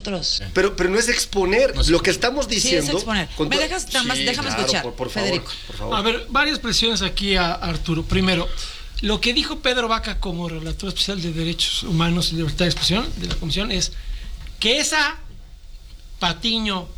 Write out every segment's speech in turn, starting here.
nosotros. Pero no es exponer lo que estamos diciendo. Sí, es exponer. ¿Me dejas, déjame escuchar, por Federico? Favor, por favor. A ver, varias presiones aquí a Arturo. Primero, lo que dijo Pedro Vaca como relator especial de Derechos Humanos y Libertad de Expresión de la Comisión es que esa patiño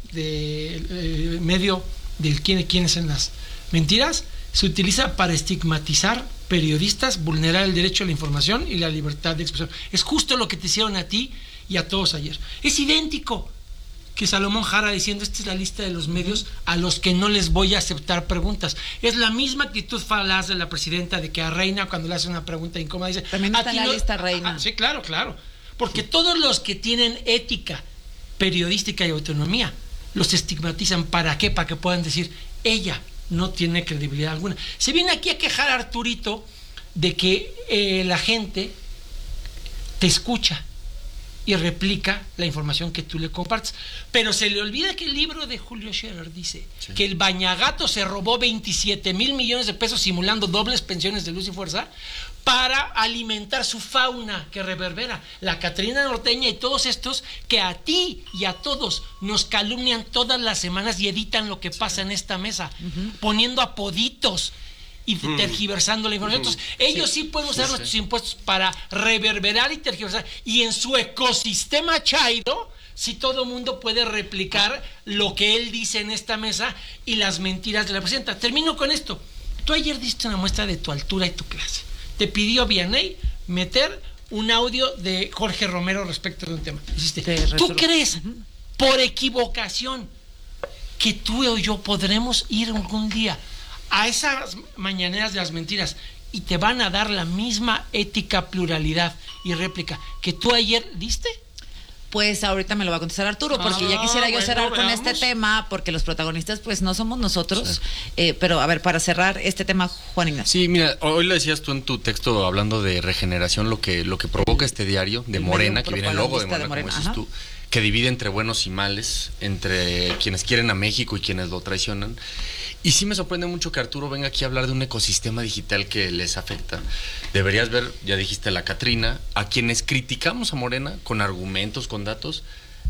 de medio del quiénes en las mentiras se utiliza para estigmatizar periodistas, vulnerar el derecho a la información y la libertad de expresión. Es justo lo que te hicieron a ti y a todos ayer. Es idéntico que Salomón Jara diciendo esta es la lista de los medios a los que no les voy a aceptar preguntas. Es la misma actitud falaz de la presidenta de que a Reina cuando le hace una pregunta incómoda dice... También está en la lista Reina. Sí, claro. Porque todos los que tienen ética periodística y autonomía los estigmatizan. ¿Para qué? Para que puedan decir, ella no tiene credibilidad alguna. Se viene aquí a quejar a Arturito de que la gente te escucha y replica la información que tú le compartes. Pero se le olvida que el libro de Julio Scherer dice que el Bañagato se robó 27 mil millones de pesos simulando dobles pensiones de luz y fuerza para alimentar su fauna que reverbera. La Catrina Norteña y todos estos que a ti y a todos nos calumnian todas las semanas y editan lo que pasa en esta mesa, poniendo apoditos y tergiversando la información. Entonces, ellos sí pueden usar nuestros impuestos para reverberar y tergiversar. Y en su ecosistema chairo, si todo el mundo puede replicar lo que él dice en esta mesa y las mentiras de la presidenta. Termino con esto. Tú ayer diste una muestra de tu altura y tu clase. Te pidió Vianney meter un audio de Jorge Romero respecto de un tema. ¿Tú crees, por equivocación, que tú o yo podremos ir algún día a esas mañaneras de las mentiras y te van a dar la misma ética, pluralidad y réplica que tú ayer diste? Pues ahorita me lo va a contestar Arturo, porque ya quisiera yo cerrar con este tema, porque los protagonistas pues no somos nosotros, pero a ver, para cerrar este tema, Juan Ignacio. Sí, mira, hoy lo decías tú en tu texto hablando de regeneración, lo que provoca este diario de Morena, que viene el logo de Morena, como dices tú, que divide entre buenos y males, entre quienes quieren a México y quienes lo traicionan. Y sí me sorprende mucho que Arturo venga aquí a hablar de un ecosistema digital que les afecta. Deberías ver, ya dijiste, la Catrina, a quienes criticamos a Morena con argumentos, con datos,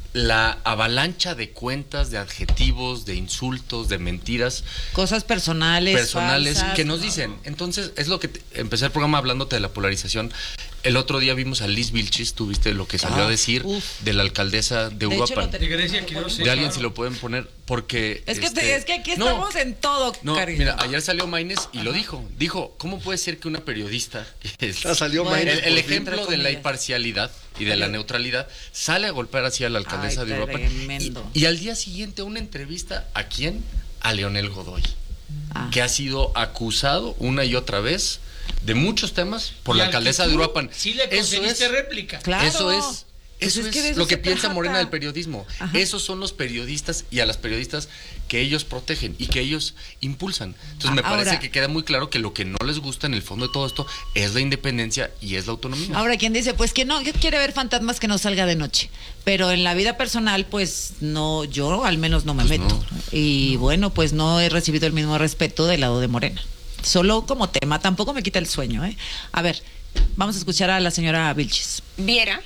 la avalancha de cuentas, de adjetivos, de insultos, de mentiras. Cosas personales falsas, que nos dicen. Entonces, es lo que empecé el programa hablándote de la polarización. El otro día vimos a Liz Vilchis, tú viste lo que salió a decir de la alcaldesa de Uruapan. De Grecia Quiroz. De alguien si lo pueden poner, porque... Es que aquí estamos en todo, cariño. Mira, ayer salió Maynes y lo dijo. Dijo, ¿cómo puede ser que una periodista... salió Maynes. El ejemplo de la imparcialidad y de la neutralidad sale a golpear así a la alcaldesa de Uruapan. Y al día siguiente una entrevista, ¿a quién? A Leonel Godoy, que ha sido acusado una y otra vez de muchos temas por la alcaldesa de Uruapan. Sí le concediste réplica. Claro. Eso es de lo que piensa trata Morena del periodismo. Esos son los periodistas y a las periodistas que ellos protegen y que ellos impulsan. Entonces me parece que queda muy claro que lo que no les gusta en el fondo de todo esto es la independencia y es la autonomía. Ahora, quien dice, pues que no, que quiere ver fantasmas que no salga de noche. Pero en la vida personal, pues no, yo al menos no me meto. No. Y bueno, pues no he recibido el mismo respeto del lado de Morena. Solo como tema, tampoco me quita el sueño, ¿eh? A ver, vamos a escuchar a la señora Vilchis. Viera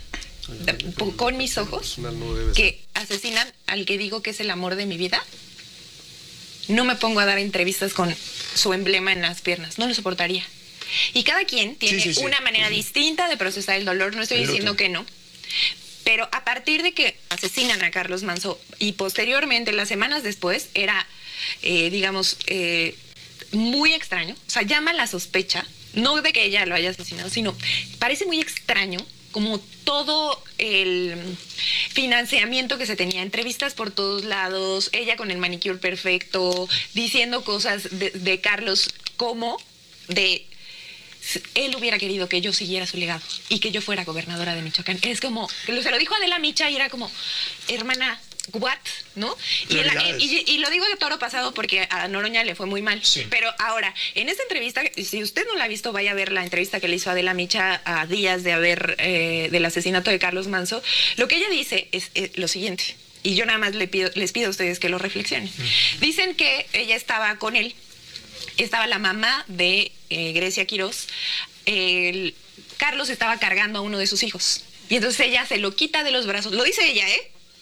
con mis ojos que asesinan al que digo que es el amor de mi vida. No me pongo a dar entrevistas con su emblema en las piernas, no lo soportaría. Y cada quien tiene una manera distinta de procesar el dolor, no estoy diciendo que no. Pero a partir de que asesinan a Carlos Manzo y posteriormente, las semanas después, era, muy extraño. O sea, llama la sospecha, no de que ella lo haya asesinado, sino parece muy extraño como todo el financiamiento que se tenía, entrevistas por todos lados, ella con el manicure perfecto, diciendo cosas de Carlos como de él hubiera querido que yo siguiera su legado y que yo fuera gobernadora de Michoacán. Es como, se lo dijo Adela Micha y era como, hermana, what, ¿no? Y lo digo de toro pasado porque a Noroña le fue muy mal. Sí. Pero ahora, en esta entrevista, si usted no la ha visto, vaya a ver la entrevista que le hizo Adela Micha a días de del asesinato de Carlos Manzo. Lo que ella dice es lo siguiente, y yo nada más les pido a ustedes que lo reflexionen. Dicen que ella estaba con él, estaba la mamá de Grecia Quiroz, Carlos estaba cargando a uno de sus hijos. Y entonces ella se lo quita de los brazos, lo dice ella,